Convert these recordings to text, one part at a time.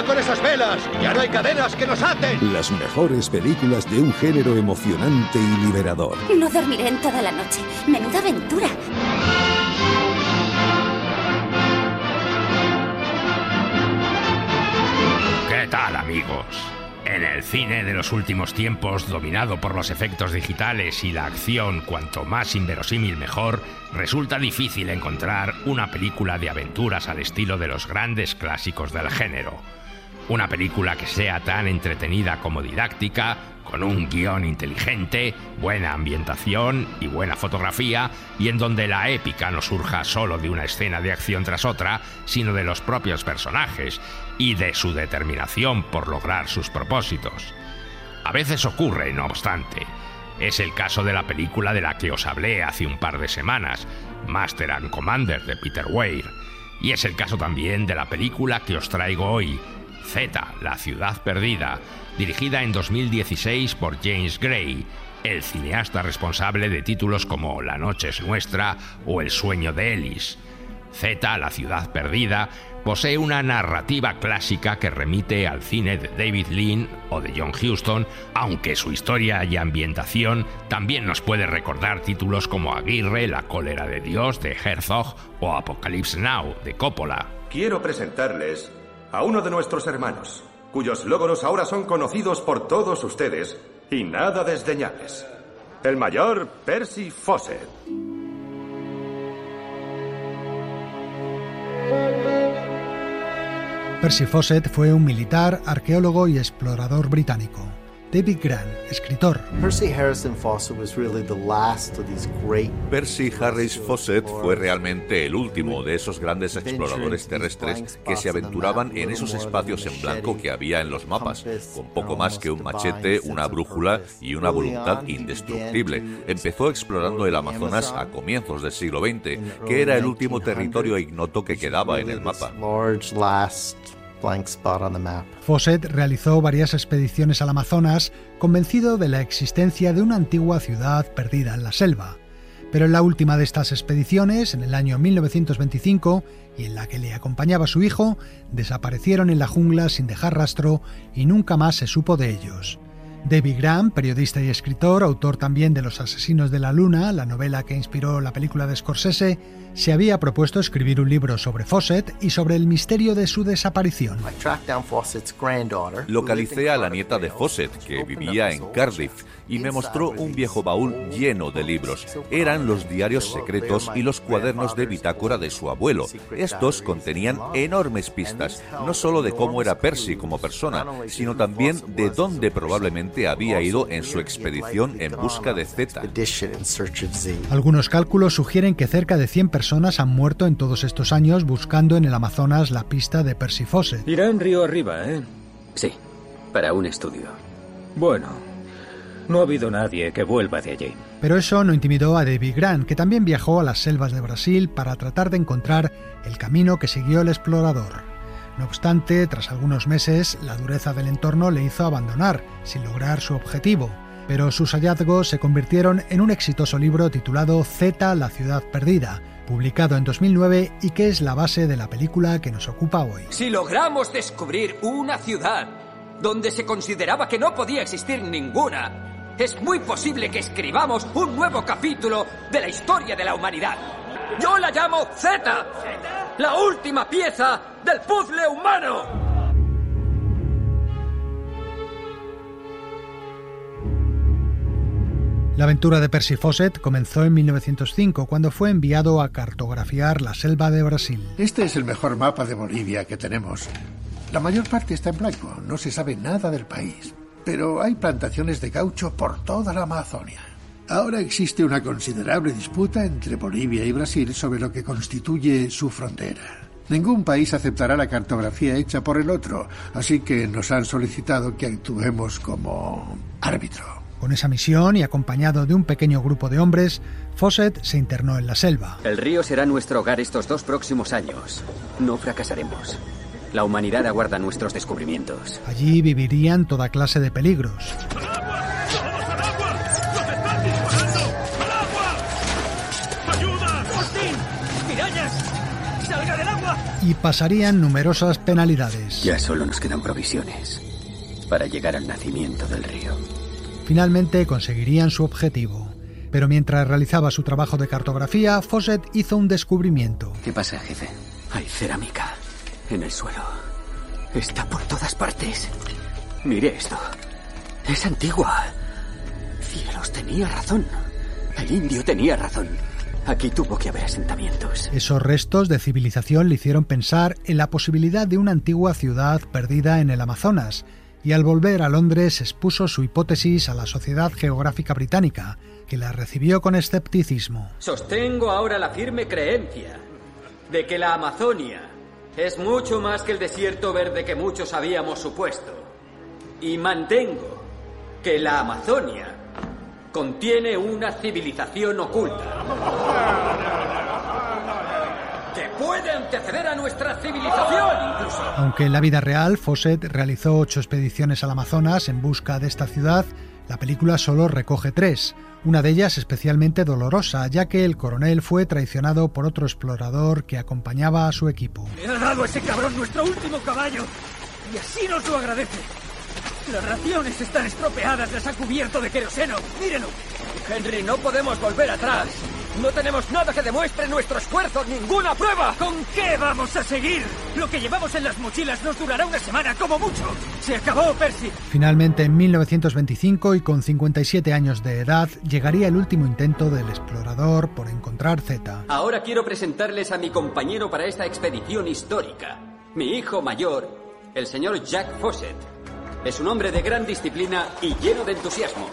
¡Arriba con esas velas! ¡Ya no hay cadenas que nos aten! Las mejores películas de un género emocionante y liberador. No dormiré en toda la noche. ¡Menuda aventura! ¿Qué tal, amigos? En el cine de los últimos tiempos, dominado por los efectos digitales y la acción cuanto más inverosímil mejor, resulta difícil encontrar una película de aventuras al estilo de los grandes clásicos del género. Una película que sea tan entretenida como didáctica, con un guión inteligente, buena ambientación y buena fotografía, y en donde la épica no surja solo de una escena de acción tras otra, sino de los propios personajes y de su determinación por lograr sus propósitos. A veces ocurre, no obstante. Es el caso de la película de la que os hablé hace un par de semanas, Master and Commander, de Peter Weir. Y es el caso también de la película que os traigo hoy, Z, la ciudad perdida, dirigida en 2016 por James Gray, el cineasta responsable de títulos como La noche es nuestra o El sueño de Ellis. Z, la ciudad perdida, posee una narrativa clásica que remite al cine de David Lean o de John Huston, aunque su historia y ambientación también nos puede recordar títulos como Aguirre, La cólera de Dios, de Herzog, o Apocalypse Now, de Coppola. Quiero presentarles a uno de nuestros hermanos, cuyos logros ahora son conocidos por todos ustedes y nada desdeñables. El mayor Percy Fawcett. Percy Fawcett fue un militar, arqueólogo y explorador británico. David Grant, escritor. Percy Harris Fawcett fue realmente el último de esos grandes exploradores terrestres que se aventuraban en esos espacios en blanco que había en los mapas, con poco más que un machete, una brújula y una voluntad indestructible. Empezó explorando el Amazonas a comienzos del siglo XX, que era el último territorio ignoto que quedaba en el mapa. Fawcett realizó varias expediciones al Amazonas, convencido de la existencia de una antigua ciudad perdida en la selva. Pero en la última de estas expediciones, en el año 1925, y en la que le acompañaba su hijo, desaparecieron en la jungla sin dejar rastro y nunca más se supo de ellos. David Grant, periodista y escritor, autor también de Los asesinos de la luna, la novela que inspiró la película de Scorsese, se había propuesto escribir un libro sobre Fawcett y sobre el misterio de su desaparición. Localicé a la nieta de Fawcett, que vivía en Cardiff, y me mostró un viejo baúl lleno de libros. Eran los diarios secretos y los cuadernos de bitácora de su abuelo. Estos contenían enormes pistas, no solo de cómo era Percy como persona, sino también de dónde probablemente había ido en su expedición en busca de Z. Algunos cálculos sugieren que cerca de 100 personas han muerto en todos estos años buscando en el Amazonas la pista de Percy Fawcett. Irán río arriba, ¿eh? Sí, para un estudio. Bueno, no ha habido nadie que vuelva de allí. Pero eso no intimidó a David Grant, que también viajó a las selvas de Brasil para tratar de encontrar el camino que siguió el explorador. No obstante, tras algunos meses, la dureza del entorno le hizo abandonar, sin lograr su objetivo. Pero sus hallazgos se convirtieron en un exitoso libro titulado Z, la ciudad perdida, publicado en 2009 y que es la base de la película que nos ocupa hoy. Si logramos descubrir una ciudad donde se consideraba que no podía existir ninguna, es muy posible que escribamos un nuevo capítulo de la historia de la humanidad. Yo la llamo Z, la última pieza del puzzle humano. La aventura de Percy Fawcett comenzó en 1905, cuando fue enviado a cartografiar la selva de Brasil. Este es el mejor mapa de Bolivia que tenemos. La mayor parte está en blanco, no se sabe nada del país. Pero hay plantaciones de caucho por toda la Amazonia. Ahora existe una considerable disputa entre Bolivia y Brasil sobre lo que constituye su frontera. Ningún país aceptará la cartografía hecha por el otro, así que nos han solicitado que actuemos como árbitro. Con esa misión y acompañado de un pequeño grupo de hombres, Fawcett se internó en la selva. El río será nuestro hogar estos 2 próximos años. No fracasaremos. La humanidad aguarda nuestros descubrimientos. Allí vivirían toda clase de peligros. Y pasarían numerosas penalidades. Ya solo nos quedan provisiones para llegar al nacimiento del río. Finalmente conseguirían su objetivo. Pero mientras realizaba su trabajo de cartografía, Fawcett hizo un descubrimiento. ¿Qué pasa, jefe? Hay cerámica en el suelo. Está por todas partes. Mire esto. Es antigua. Cielos, tenía razón. El indio tenía razón. Aquí tuvo que haber asentamientos. Esos restos de civilización le hicieron pensar en la posibilidad de una antigua ciudad perdida en el Amazonas, y al volver a Londres expuso su hipótesis a la Sociedad Geográfica Británica, que la recibió con escepticismo. Sostengo ahora la firme creencia de que la Amazonia es mucho más que el desierto verde que muchos habíamos supuesto. Y mantengo que la Amazonia contiene una civilización oculta que puede anteceder a nuestra civilización incluso. Aunque en la vida real Fawcett realizó 8 expediciones al Amazonas en busca de esta ciudad, la película solo recoge 3. Una de ellas especialmente dolorosa, ya que el coronel fue traicionado por otro explorador que acompañaba a su equipo. ¡Le ha dado a ese cabrón nuestro último caballo! ¡Y así nos lo agradece! Las raciones están estropeadas, las ha cubierto de queroseno. ¡Mírelo! Henry, no podemos volver atrás. No tenemos nada que demuestre nuestro esfuerzo, ninguna prueba. ¿Con qué vamos a seguir? Lo que llevamos en las mochilas nos durará una semana, como mucho. ¡Se acabó, Percy! Finalmente, en 1925, y con 57 años de edad, llegaría el último intento del explorador por encontrar Z. Ahora quiero presentarles a mi compañero para esta expedición histórica. Mi hijo mayor, el señor Jack Fawcett. Es un hombre de gran disciplina y lleno de entusiasmo.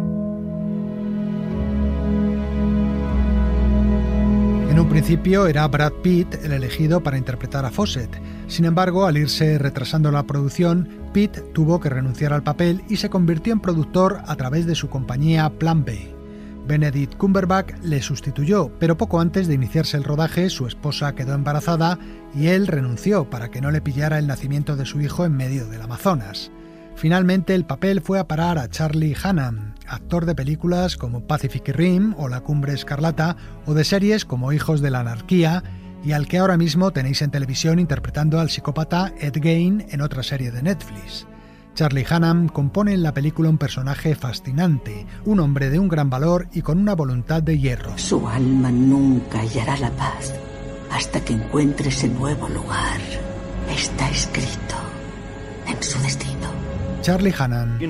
En un principio era Brad Pitt el elegido para interpretar a Fawcett. Sin embargo, al irse retrasando la producción, Pitt tuvo que renunciar al papel y se convirtió en productor a través de su compañía Plan B. Benedict Cumberbatch le sustituyó, pero poco antes de iniciarse el rodaje, su esposa quedó embarazada y él renunció para que no le pillara el nacimiento de su hijo en medio del Amazonas. Finalmente, el papel fue a parar a Charlie Hunnam, actor de películas como Pacific Rim o La Cumbre Escarlata, o de series como Hijos de la Anarquía, y al que ahora mismo tenéis en televisión interpretando al psicópata Ed Gein en otra serie de Netflix. Charlie Hunnam compone en la película un personaje fascinante, un hombre de un gran valor y con una voluntad de hierro. Su alma nunca hallará la paz hasta que encuentre ese nuevo lugar. Está escrito en su destino. Charlie Hunnam.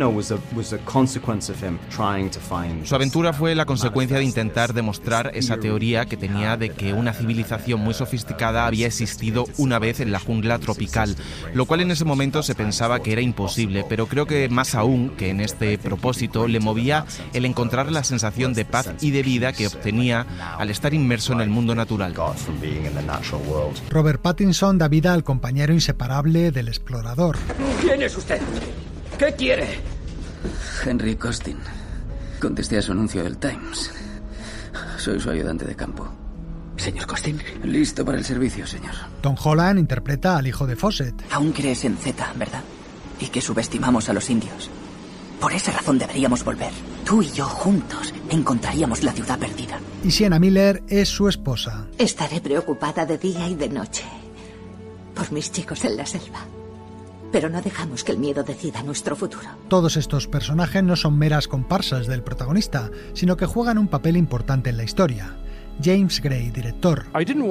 Su aventura fue la consecuencia de intentar demostrar esa teoría que tenía de que una civilización muy sofisticada había existido una vez en la jungla tropical, lo cual en ese momento se pensaba que era imposible, pero creo que más aún que en este propósito le movía el encontrar la sensación de paz y de vida que obtenía al estar inmerso en el mundo natural. Robert Pattinson da vida al compañero inseparable del explorador. ¿Quién es usted? ¿Qué quiere? Henry Costin. Contesté a su anuncio del Times. Soy su ayudante de campo. Señor Costin. Listo para el servicio, señor. Tom Holland interpreta al hijo de Fawcett. Aún crees en Z, ¿verdad? Y que subestimamos a los indios. Por esa razón deberíamos volver. Tú y yo juntos encontraríamos la ciudad perdida. Y Sienna Miller es su esposa. Estaré preocupada de día y de noche por mis chicos en la selva. Pero no dejamos que el miedo decida nuestro futuro. Todos estos personajes no son meras comparsas del protagonista, sino que juegan un papel importante en la historia. James Gray, director.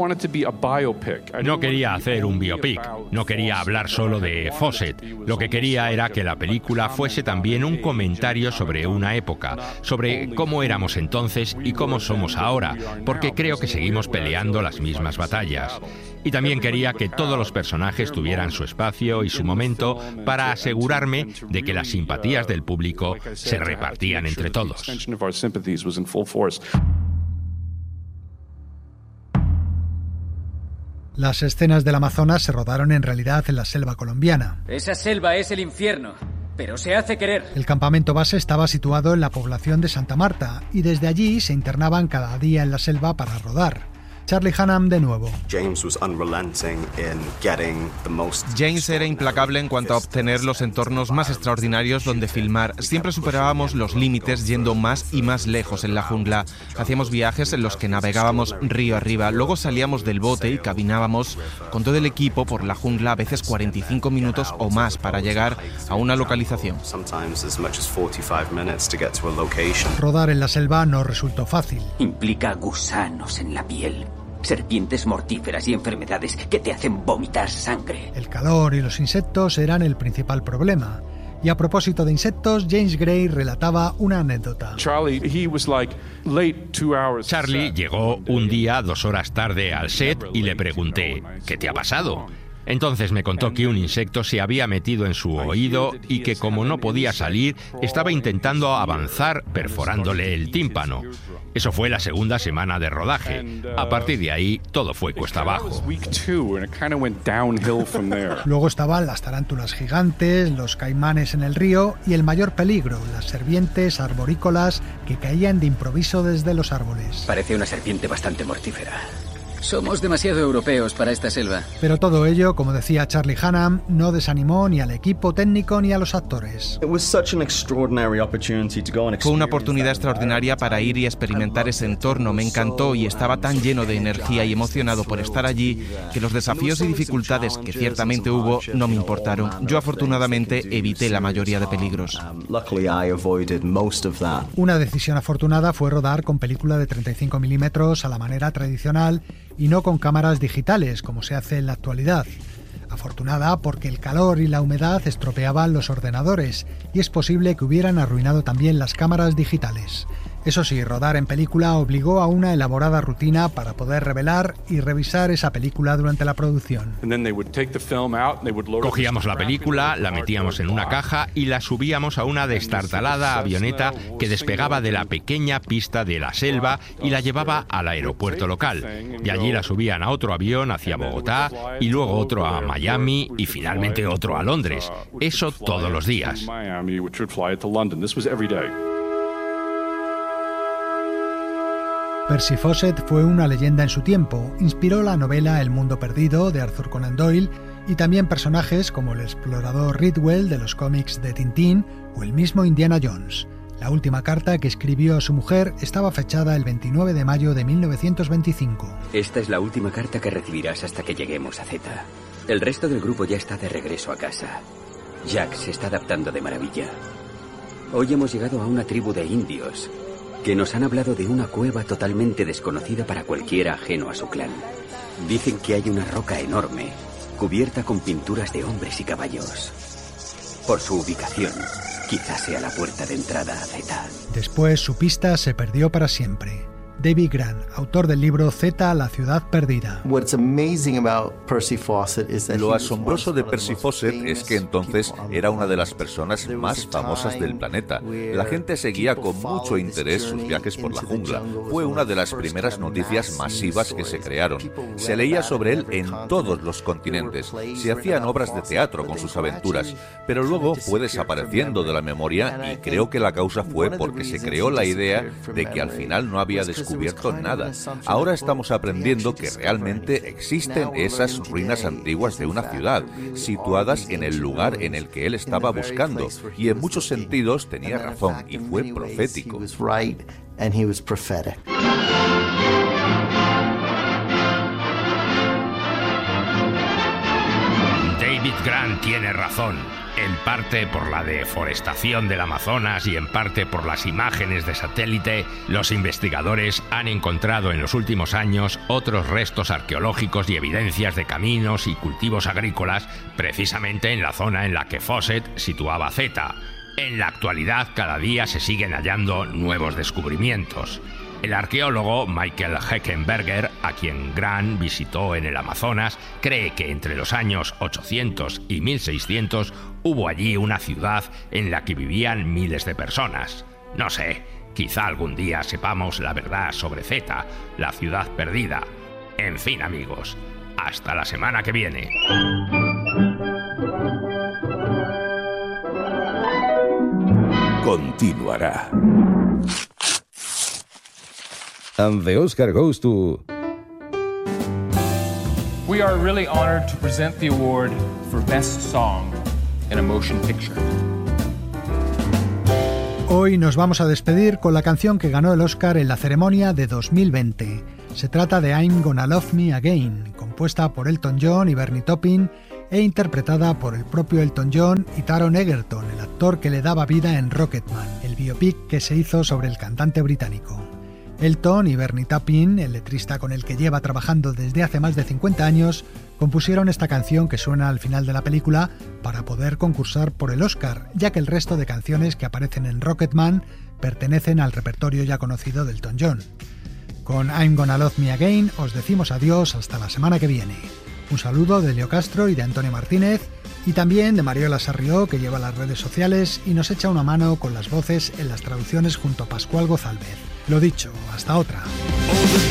No quería hacer un biopic, no quería hablar solo de Fawcett. Lo que quería era que la película fuese también un comentario sobre una época, sobre cómo éramos entonces y cómo somos ahora, porque creo que seguimos peleando las mismas batallas. Y también quería que todos los personajes tuvieran su espacio y su momento para asegurarme de que las simpatías del público se repartían entre todos. Las escenas del Amazonas se rodaron en realidad en la selva colombiana. Esa selva es el infierno, pero se hace querer. El campamento base estaba situado en la población de Santa Marta y desde allí se internaban cada día en la selva para rodar. Charlie Hunnam de nuevo. James era implacable en cuanto a obtener los entornos más extraordinarios donde filmar. Siempre superábamos los límites yendo más y más lejos en la jungla. Hacíamos viajes en los que navegábamos río arriba. Luego salíamos del bote y caminábamos con todo el equipo por la jungla, a veces 45 minutos o más para llegar a una localización. Rodar en la selva no resultó fácil. Implica gusanos en la piel, serpientes mortíferas y enfermedades que te hacen vomitar sangre. El calor y los insectos eran el principal problema. Y a propósito de insectos, James Gray relataba una anécdota. Charlie llegó un día 2 horas tarde al set y le pregunté, ¿qué te ha pasado? Entonces me contó que un insecto se había metido en su oído y que como no podía salir, estaba intentando avanzar perforándole el tímpano. Eso fue la segunda semana de rodaje. A partir de ahí, todo fue cuesta abajo. Luego estaban las tarántulas gigantes, los caimanes en el río y el mayor peligro, las serpientes arborícolas que caían de improviso desde los árboles. Parece una serpiente bastante mortífera. Somos demasiado europeos para esta selva. Pero todo ello, como decía Charlie Hunnam, no desanimó ni al equipo técnico ni a los actores. Fue una oportunidad extraordinaria para ir y experimentar ese entorno. Me encantó y estaba tan lleno de energía y emocionado por estar allí que los desafíos y dificultades que ciertamente hubo no me importaron. Yo afortunadamente evité la mayoría de peligros. Una decisión afortunada fue rodar con película de 35 milímetros a la manera tradicional y no con cámaras digitales, como se hace en la actualidad. Afortunada porque el calor y la humedad estropeaban los ordenadores y es posible que hubieran arruinado también las cámaras digitales. Eso sí, rodar en película obligó a una elaborada rutina para poder revelar y revisar esa película durante la producción. Cogíamos la película, la metíamos en una caja y la subíamos a una destartalada avioneta que despegaba de la pequeña pista de la selva y la llevaba al aeropuerto local. De allí la subían a otro avión hacia Bogotá y luego otro a Miami y finalmente otro a Londres. Eso todos los días. Percy Fawcett fue una leyenda en su tiempo, inspiró la novela El mundo perdido de Arthur Conan Doyle y también personajes como el explorador Ridwell de los cómics de Tintín o el mismo Indiana Jones. La última carta que escribió a su mujer estaba fechada el 29 de mayo de 1925. Esta es la última carta que recibirás hasta que lleguemos a Zeta. El resto del grupo ya está de regreso a casa. Jack se está adaptando de maravilla. Hoy hemos llegado a una tribu de indios que nos han hablado de una cueva totalmente desconocida para cualquiera ajeno a su clan. Dicen que hay una roca enorme, cubierta con pinturas de hombres y caballos. Por su ubicación, quizás sea la puerta de entrada a Zeta. Después su pista se perdió para siempre. David Grant, autor del libro Zeta, la ciudad perdida. Lo asombroso de Percy Fawcett es que entonces era una de las personas más famosas del planeta. La gente seguía con mucho interés sus viajes por la jungla. Fue una de las primeras noticias masivas que se crearon. Se leía sobre él en todos los continentes. Se hacían obras de teatro con sus aventuras, pero luego fue desapareciendo de la memoria y creo que la causa fue porque se creó la idea de que al final no había descubierto nada. Ahora estamos aprendiendo que realmente existen esas ruinas antiguas de una ciudad, situadas en el lugar en el que él estaba buscando, y en muchos sentidos tenía razón y fue profético. David Grant tiene razón. En parte por la deforestación del Amazonas y en parte por las imágenes de satélite, los investigadores han encontrado en los últimos años otros restos arqueológicos y evidencias de caminos y cultivos agrícolas precisamente en la zona en la que Fawcett situaba Zeta. En la actualidad cada día se siguen hallando nuevos descubrimientos. El arqueólogo Michael Heckenberger, a quien Grant visitó en el Amazonas, cree que entre los años 800 y 1600 hubo allí una ciudad en la que vivían miles de personas. No sé, quizá algún día sepamos la verdad sobre Zeta, la ciudad perdida. En fin, amigos, hasta la semana que viene. Continuará. And the Oscar goes to... We are really honored to present the award for Best Song in a Motion Picture. Hoy nos vamos a despedir con la canción que ganó el Oscar en la ceremonia de 2020. Se trata de I'm Gonna Love Me Again, compuesta por Elton John y Bernie Taupin e interpretada por el propio Elton John y Taron Egerton, el actor que le daba vida en Rocketman, el biopic que se hizo sobre el cantante británico. Elton y Bernie Taupin, el letrista con el que lleva trabajando desde hace más de 50 años, compusieron esta canción que suena al final de la película para poder concursar por el Oscar, ya que el resto de canciones que aparecen en Rocketman pertenecen al repertorio ya conocido de Elton John. Con I'm Gonna Love Me Again os decimos adiós hasta la semana que viene. Un saludo de Leo Castro y de Antonio Martínez, y también de Mariola Sarrió, que lleva las redes sociales y nos echa una mano con las voces en las traducciones junto a Pascual Gozálvez. Lo dicho, hasta otra.